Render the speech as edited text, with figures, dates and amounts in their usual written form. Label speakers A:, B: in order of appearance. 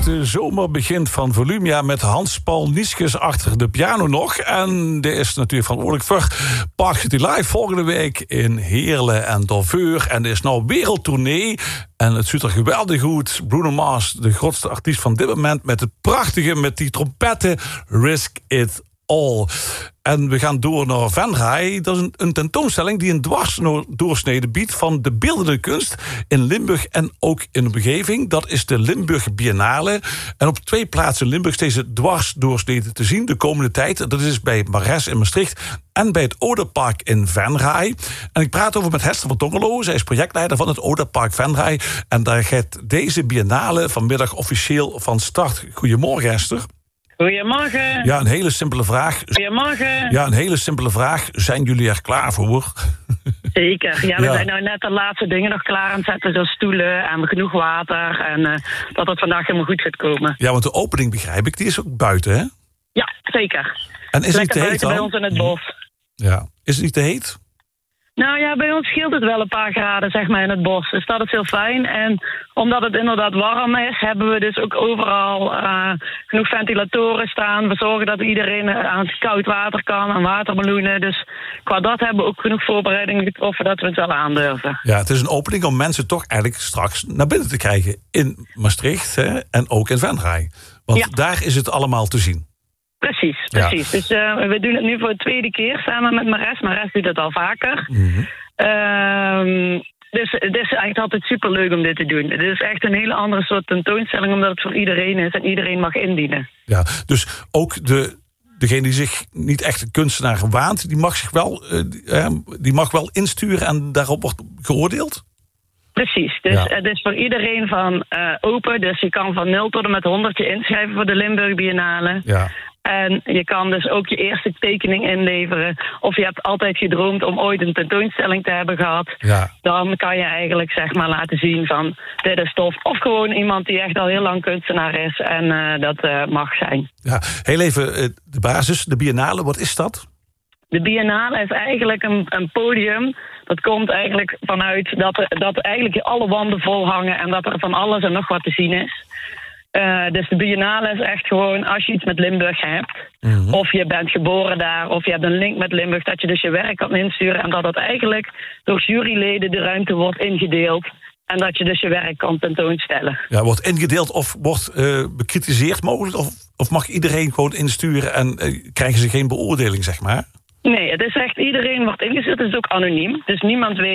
A: echte zomer begint van Volumia met Hans-Paul Nieskes achter de piano nog. En die is natuurlijk verantwoordelijk voor Park City Live volgende week in Heerlen en Dorveur. En er is nou wereldtournee. En het ziet er geweldig goed. Bruno Mars, de grootste artiest van dit moment, met het prachtige, met die trompetten, Risk It All. En we gaan door naar Venray. Dat is een tentoonstelling die een dwarsdoorsnede biedt van de beeldende kunst in Limburg en ook in de omgeving. Dat is de Limburg Biennale. En op 2 plaatsen in Limburg is deze dwarsdoorsnede te zien de komende tijd. Dat is bij Mares in Maastricht en bij het Oderpark in Venray. En ik praat over met Hester van Tongerlo. Zij is projectleider van het Oderpark Venray. En daar gaat deze Biennale vanmiddag officieel van start. Goedemorgen, Hester.
B: Goedemorgen.
A: Ja, een hele simpele vraag.
B: Goedemorgen.
A: Ja, een hele simpele vraag. Zijn jullie er klaar voor?
B: Zeker. Ja, we zijn nou net de laatste dingen nog klaar aan het zetten. Zoals stoelen en genoeg water. En dat het vandaag helemaal goed gaat komen.
A: Ja, want de opening, begrijp ik, die is ook buiten, hè?
B: Ja, zeker.
A: En is het niet te heet
B: buiten
A: dan?
B: bij ons in het bos.
A: Ja. Is het niet te heet?
B: Nou ja, bij ons scheelt het wel een paar graden, zeg maar, in het bos. Dus dat is heel fijn. En omdat het inderdaad warm is, hebben we dus ook overal genoeg ventilatoren staan. We zorgen dat iedereen aan het koud water kan en watermeloenen. Dus qua dat hebben we ook genoeg voorbereidingen getroffen dat we het wel aandurven.
A: Ja, het is een opening om mensen toch eigenlijk straks naar binnen te krijgen in Maastricht, hè, en ook in Venray. Want daar is het allemaal te zien.
B: Precies.
A: Ja.
B: Dus we doen het nu voor de 2e keer samen met Mares. Mares doet het al vaker.
A: Mm-hmm.
B: Dus het is eigenlijk altijd superleuk om dit te doen. Het is echt een hele andere soort tentoonstelling, omdat het voor iedereen is en iedereen mag indienen.
A: Ja, dus ook degene die zich niet echt een kunstenaar waant, die mag wel insturen en daarop wordt geoordeeld?
B: Precies, dus het is voor iedereen van open. Dus je kan van 0 tot en met 100 je inschrijven voor de Limburg Biennale.
A: Ja.
B: En je kan dus ook je eerste tekening inleveren. Of je hebt altijd gedroomd om ooit een tentoonstelling te hebben gehad. Ja. Dan kan je eigenlijk zeg maar laten zien van dit is tof. Of gewoon iemand die echt al heel lang kunstenaar is. En dat mag zijn. Ja,
A: heel even de basis, de Biennale, wat is dat?
B: De Biennale is eigenlijk een podium. Dat komt eigenlijk vanuit dat eigenlijk alle wanden vol hangen en dat er van alles en nog wat te zien is. Dus de Biennale is echt gewoon als je iets met Limburg hebt. Mm-hmm. Of je bent geboren daar, of je hebt een link met Limburg, dat je dus je werk kan insturen. En dat het eigenlijk door juryleden de ruimte wordt ingedeeld. En dat je dus je werk kan tentoonstellen.
A: Ja, wordt ingedeeld of wordt bekritiseerd mogelijk? Of mag iedereen gewoon insturen en krijgen ze geen beoordeling, zeg maar?
B: Nee, het is echt iedereen wordt ingestuurd. Het is ook anoniem. Dus niemand weet